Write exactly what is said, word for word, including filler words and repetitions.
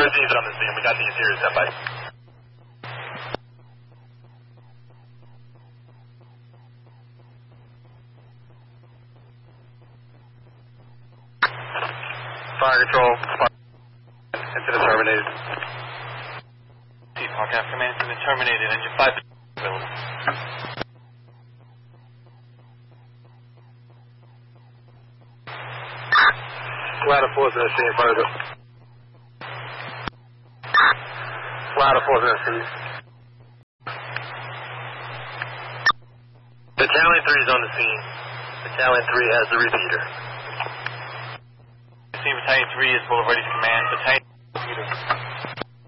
Northeast on the scene. We got the interior set by. Fire control. Incident terminated. Park after command, incident terminated. Engine five available. Ladder four's in the scene, fire go. Ladder four's in the scene. Battalion three is on the scene. Battalion three has the repeater. Scene Battalion three is Boulevard East Command. Battalion